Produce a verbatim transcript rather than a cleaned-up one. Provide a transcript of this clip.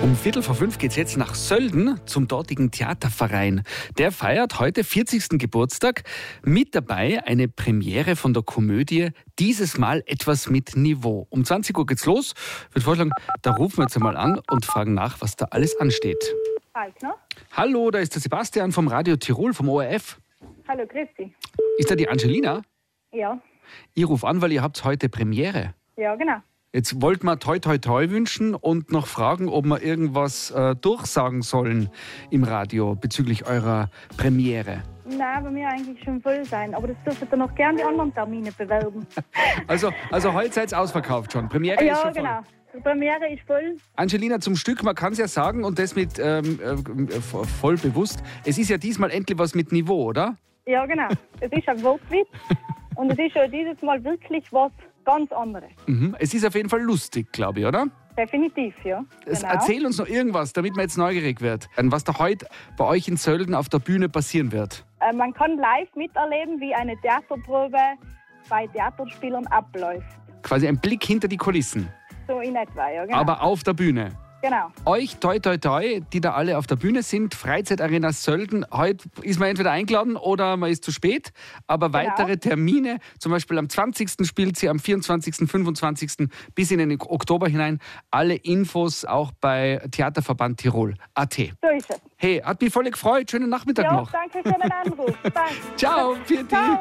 Um Viertel vor fünf geht es jetzt nach Sölden zum dortigen Theaterverein. Der feiert heute vierzigsten Geburtstag. Mit dabei eine Premiere von der Komödie, dieses Mal etwas mit Niveau. Um zwanzig Uhr geht's los. Ich würde vorschlagen, da rufen wir jetzt einmal an und fragen nach, was da alles ansteht. Eigner. Hallo, da ist der Sebastian vom Radio Tirol, vom O R F. Hallo, grüß dich. Ist da die Angelina? Ja, Ich rufe an, weil ihr habt heute Premiere. ja, genau. Jetzt wollten wir toi toi toi wünschen und noch fragen, ob wir irgendwas äh, durchsagen sollen im Radio bezüglich eurer Premiere. Nein, bei mir eigentlich schon voll sein, aber das dürfen ihr noch gerne die anderen Termine bewerben. Also, also heute seid ihr ausverkauft schon. Premiere ist Ja, schon voll. genau. Die Premiere ist voll. Angelina, zum Stück, man kann es ja sagen und das mit ähm, äh, voll bewusst. Es ist ja diesmal endlich was mit Niveau, oder? Ja, genau. Es ist ein Wortwitz und es ist ja dieses Mal wirklich was ganz anderes. Mhm. Es ist auf jeden Fall lustig, glaube ich, oder? Definitiv, ja. Es, Genau. Erzähl uns noch irgendwas, damit man jetzt neugierig wird, was da heute bei euch in Sölden auf der Bühne passieren wird. Äh, man kann live miterleben, wie eine Theaterprobe bei Theaterspielern abläuft. Quasi ein Blick hinter die Kulissen, So in etwa, ja, genau. aber auf der Bühne. Genau. Euch, toi toi toi, die da alle auf der Bühne sind, Freizeitarena Sölden. Heute ist man entweder eingeladen oder man ist zu spät. Aber Genau. weitere Termine, zum Beispiel am zwanzigsten spielt sie, am vierundzwanzigsten, fünfundzwanzigsten bis in den Oktober hinein. Alle Infos auch bei Theaterverband Tirol punkt a t. So ist es. Hey, hat mich voll gefreut. Schönen Nachmittag Ja, noch. danke für den Anruf. Danke. Ciao, für Ciao.